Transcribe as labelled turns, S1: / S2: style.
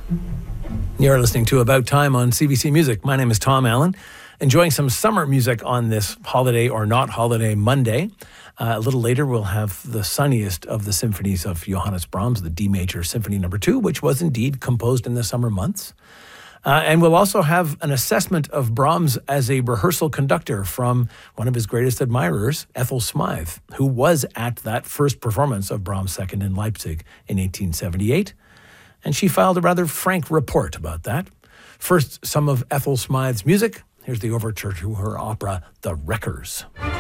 S1: You're listening to About Time on CBC Music. My name is Tom Allen, enjoying some summer music on this holiday or not holiday Monday. A little later, we'll have the sunniest of the symphonies of Johannes Brahms, the D Major Symphony No. 2, which was indeed composed in the summer months. And we'll also have an assessment of Brahms as a rehearsal conductor from one of his greatest admirers, Ethel Smythe, who was at that first performance of Brahms' Second in Leipzig in 1878. And she filed a rather frank report about that. First, some of Ethel Smythe's music. Here's the overture to her opera, The Wreckers.